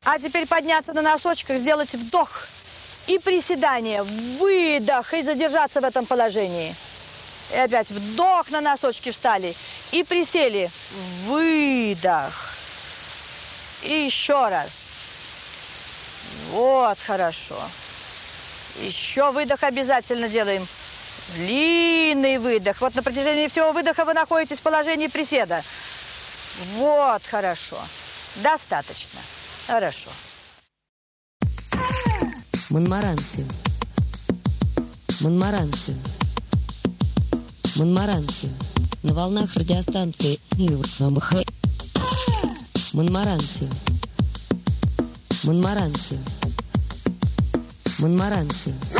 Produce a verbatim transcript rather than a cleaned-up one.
А теперь подняться на носочках, сделать вдох и приседание, выдох, и задержаться в этом положении. И опять вдох, на носочки встали и присели, выдох. И еще раз. Вот, хорошо. Еще выдох обязательно делаем. Длинный выдох. Вот на протяжении всего выдоха вы находитесь в положении приседа. Вот, хорошо. Достаточно. Хорошо. Монмаранси. Монмаранси. Монмаранси. На волнах радиостанции МХ. Монмаранси. Монмаранси. Монмаранси.